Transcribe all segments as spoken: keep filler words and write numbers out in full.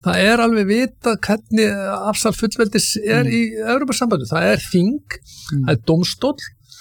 það er alveg vitað hvernig afsal fullveldis er mm. í Evrópusambandinu. Það er þing, mm. það er dómstóll,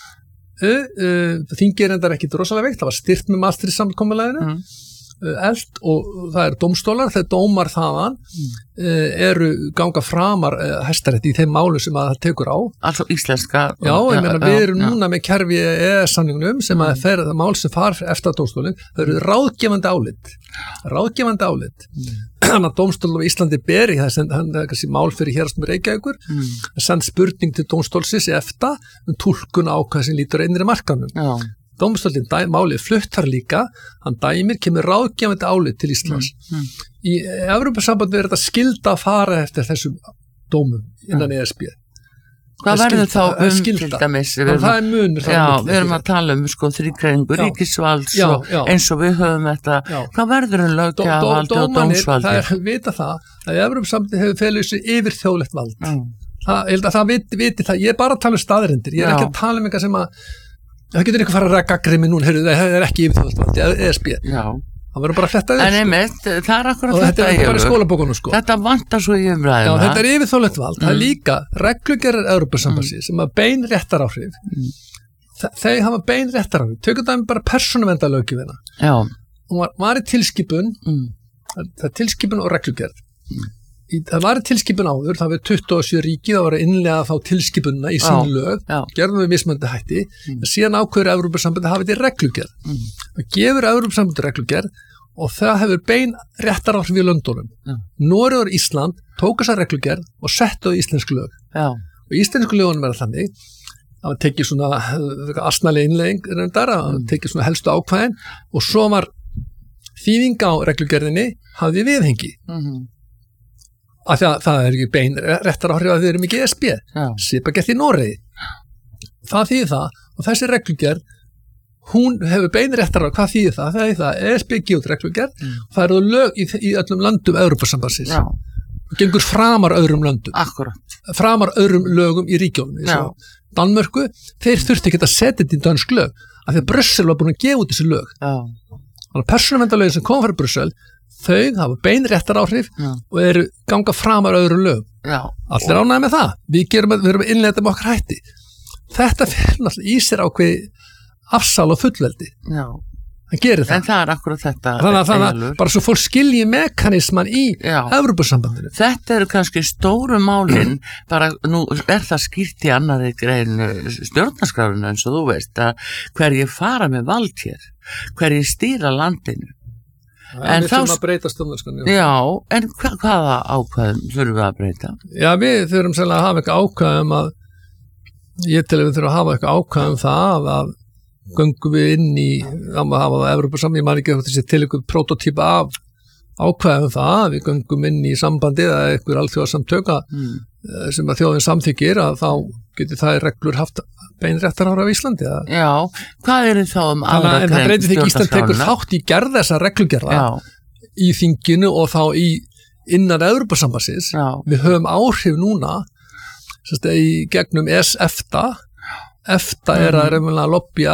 uh, uh, þingi er endar ekki rosalega veikt, það var styrt með Maastricht-samkomulaginu, mm. eld og það er dómstólar, þeir dómar þaðan mm. eru ganga framar hæstarétti í þeim málu sem að það tekur á. Altså íslenska. Já, ég meina við erum já. núna með kerfi E E S-samningnum sem að fer, það mál sem far eftir dómstólinn, það eru ráðgefandi álit. Ráðgefandi álit. Þannig að dómstólinn á Íslandi beri, það er kannski mál fyrir héraðsdómi Reykjavíkur, mm. að senda spurning til dómstólsins í EFTA um túlkun ákvæði sem lítur innri markanum. Já. Dómstólinn málið fluttar líka, hann dæmir, kemur ráðgefandi álit til Íslands. Mm, mm. Í Evrópusambandi er þetta skylda að fara eftir þessum dómum innan mm. E S B. Hvað verður þá um til dæmis? Það er munur. Já, við erum að tala um sko þrígreiningu ríkisvalds já, og já. eins og við höfum þetta. Já. Hvað verður um löggjafarvaldi og dómsvaldi? Það er vita það að Evrópusambandi hefur felið þessu yfir þjóðlegt vald. Mm. Það, ég held að það viti, viti það. Ég er bara að tala um staðreyndir. Ég er já. ekki að tala um eitthvað sem að það getur eitthvað fara að gagnrýna mig núna, heyrðu, það er ekki yfirþjóðlegt E S B. Já. Það verður bara að fletta En einmitt, sko. það er akkurat og þetta. Þetta er bara í skólabókunum, sko. Þetta vantar svo í umræðina. Já, þetta er yfirþjóðlegt vald. Mm. Það er líka reglugerðir Evrópusambandsins mm. sem að bein réttaráhrif. Mm. Þeir hafa bein réttaráhrif. Tökum það bara persónuverndarlöggjöfina. Já. Hún var, var í tilskipun, mm. það er tilskipun og reglugerð. Mm. Í, það var tilskipun áður, það var tuttugu og sjö ríki, það var að innlega þá tilskipunna í sín lög, já. gerðum við mismöndi hætti, mm. en síðan ákveður Evrópusambandi hafið þetta reglugerð. Mm. Það gefur Evrópusambandi reglugerð og það hefur bein réttaráhrif í löndunum. Mm. Noregur og Ísland tók þessa reglugerð og settu á íslensk lög. Já. Og íslensku lögunum er þannig, að það tekið svona asnalega innlegging, reyndar, að það tekið svona helstu ákvæðin og svo var þýðing á reglugerðinni hafði viðhengi. Mm. Af því að það er ekki bein réttar áhrif að við erum ekki E S B svipa gert í Noregi það þýðir það og þessi reglugerð hún hefur bein réttar áhrif hvað þýðir það, það er það E S B gefur reglugerð mm. og það eru lög í, í öllum löndum Evrópusambandsins og gengur framar öðrum löndum Akkurat. framar öðrum lögum í ríkjónum Danmörku, þeir þurfti ekki að setja þetta í dönsk lög af því að Brussel var búin að gefa út þessi lög Já. Þannig að persónuverndarlögin sem kom frá Brussel þau hafa bein réttaráhrif Já. og eru ganga framar öðrum lög. Já. Allir ánægði með það. Við, gerum, við erum að innlega þetta með okkar hætti. Þetta fyrir náttúrulega í sér ákveði afsal og fullveldi. Já. Það gerir það. En það er akkurat þetta. Þannig að, þannig að bara svo fólk skilji mekanisman í Evrópusambandinu. Þetta eru kannski stóru málin, bara nú er það skýrt í annarri grein stjórnarskrárinu eins og þú veist að hverjir fara með vald hér, hverjir stýra landinu. Já, en við þurfum að breyta stjórnarskránni. Já, en hva, hvaða ákvæðum þurfum við að breyta? Já, við þurfum sérlega að hafa eitthvað ákvæðum að ég til að við þurfum að hafa eitthvað ákvæðum það að göngum við inn í að hafa það Evrópusambandsins, ég man ekki að þetta sé til einhver prototípa af ákvæðum það að við göngum inn í sambandið eða einhver alþjóðasamtök mm. sem að þjóðin samþykir að þá getur það reglur haft beinréttaráhrif á Íslandi. Að... Já, hvað er þá um aðra grein? En það breytir því ekki Ísland tekur þátt í gerð þessa reglugerða í þinginu og þá í innan Evrópusambandsins. Við höfum áhrif núna sérst, í gegnum EFTA. EFTA mm. er að reyna að lobbya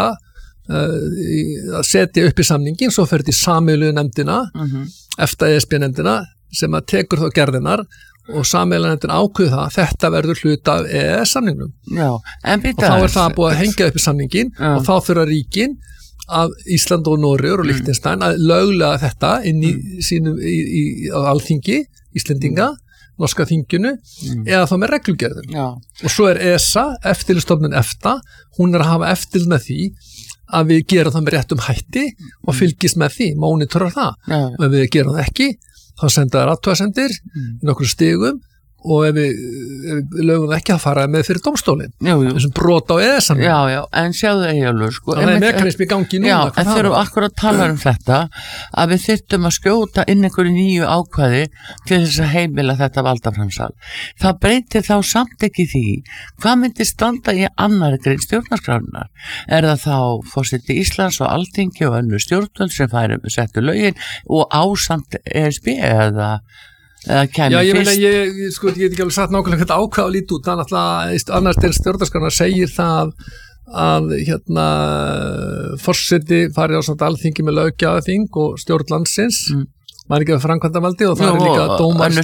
uh, að setja upp í samningin, svo fer þetta í sameiginlegu nefndina, mm-hmm. EFTA E S B nefndina sem að tekur þá gerðinar og sameiginlega nefndin ákveður það að þetta verður hluta af E E S-samningnum. Já, en býta og þá er það búið að hengja upp í samningin já. Og þá þurfa ríkin af Ísland og Noregur og Liechtenstein mm. að löglega þetta inn í mm. sínum í, í, á alþingi Íslendinga, mm. norska þinginu mm. eða þá með reglugerðum. Já. Og svo er E S A, eftirlitsstofnun EFTA, hún er að hafa eftirlit með því að við gerum það með réttum hætti og fylgist með því, monitorar það. Já. Og ef við gerum það ekki þá senda þær athugasemdir mm. í nokkrum stigum og ef við, ef við lögum ekki að fara með fyrir dómstólinn þessum brot á E E S-samningum. Já, já, en sjáðu Eyjólfur sko, það er mekanismi í gangi núna. Já, en þegar við akkur að tala um þetta að við þyrftum að skjóta inn einhverju nýju ákvæði til þess að heimila þetta valdaframsal. Það breytir þá samt ekki því hvað myndi standa í annarri grein stjórnarskrárinnar. Er það þá forseti Íslands og Alþingi og önnur stjórnvöld sem færi settu lögin og ásamt E S B eða Já, ég meina, ég, sko, ég get ekki alveg satt nákvæmlega þetta ákvæða lít út, þannig að annars þegar stjórnarskrána segir það að hérna forseti farið á samt alþingi með löggjafarþing og stjórn landsins mm. var ekki að framkvæmdavaldi og það er líka dómar